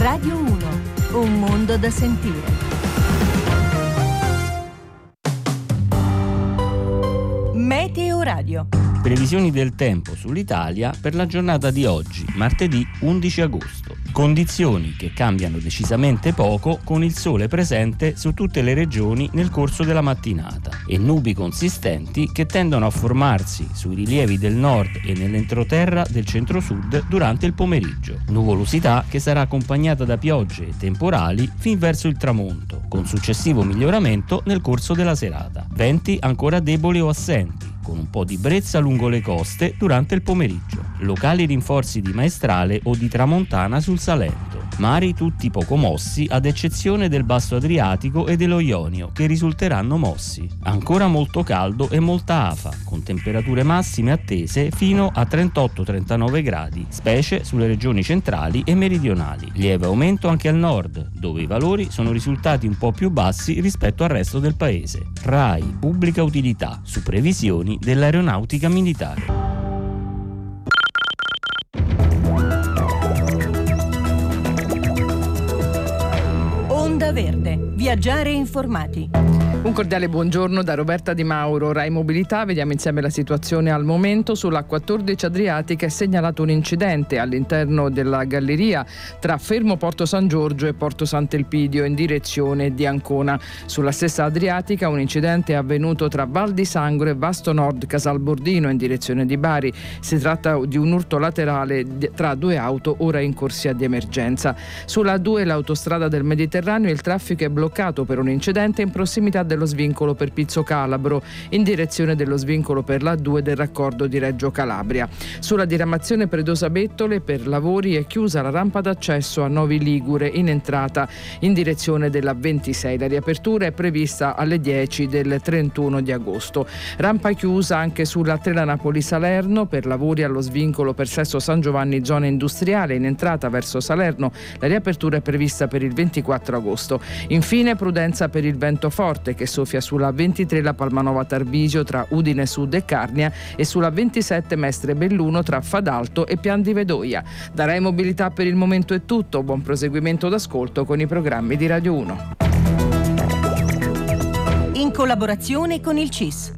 Radio 1, un mondo da sentire. Meteo Radio. Previsioni del tempo sull'Italia per la giornata di oggi, martedì 11 agosto. Condizioni che cambiano decisamente poco con il sole presente su tutte le regioni nel corso della mattinata e nubi consistenti che tendono a formarsi sui rilievi del nord e nell'entroterra del centro-sud durante il pomeriggio. Nuvolosità che sarà accompagnata da piogge e temporali fin verso il tramonto, con successivo miglioramento nel corso della serata. Venti ancora deboli o assenti, con un po' di brezza lungo le coste durante il pomeriggio. Locali rinforzi di maestrale o di tramontana sul Salento. Mari tutti poco mossi, ad eccezione del basso Adriatico e dello Ionio, che risulteranno mossi. Ancora molto caldo e molta afa, con temperature massime attese fino a 38-39 gradi, specie sulle regioni centrali e meridionali. Lieve aumento anche al nord, dove i valori sono risultati un po' più bassi rispetto al resto del paese. RAI Pubblica Utilità, su previsioni dell'aeronautica militare. Onda Verde. Viaggiare informati. Un cordiale buongiorno da Roberta Di Mauro, Rai Mobilità. Vediamo insieme la situazione al momento. Sulla 14 Adriatica è segnalato un incidente all'interno della galleria tra Fermo Porto San Giorgio e Porto Sant'Elpidio in direzione di Ancona. Sulla stessa Adriatica un incidente è avvenuto tra Val di Sangro e Vasto Nord Casalbordino in direzione di Bari. Si tratta di un urto laterale tra due auto ora in corsia di emergenza. Sulla A2 l'autostrada del Mediterraneo il traffico è bloccato per un incidente in prossimità dello svincolo per Pizzo Calabro in direzione dello svincolo per la A2 del raccordo di Reggio Calabria. Sulla diramazione Predosa Bettole per lavori è chiusa la rampa d'accesso a Novi Ligure in entrata in direzione della 26. La riapertura è prevista alle 10 del 31 di agosto. Rampa chiusa anche sulla Trela Napoli-Salerno per lavori allo svincolo per Sesto San Giovanni zona industriale in entrata verso Salerno. La riapertura è prevista per il 24 agosto. Infine prudenza per il vento forte che soffia sulla 23 la Palmanova Tarvisio tra Udine Sud e Carnia e sulla 27 Mestre Belluno tra Fadalto e Pian di Vedoia. Da Rai Mobilità per il momento è tutto. Buon proseguimento d'ascolto con i programmi di Radio 1. In collaborazione con il CIS,